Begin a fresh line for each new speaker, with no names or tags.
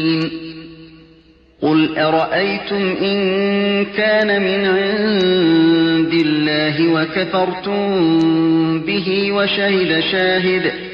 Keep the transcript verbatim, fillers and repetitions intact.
قُلْ أَرَأَيْتُمْ إِن كَانَ مِنْ عِندِ اللَّهِ وَكَفَرْتُم بِهِ وَشَهِدَ شَاهِدٌ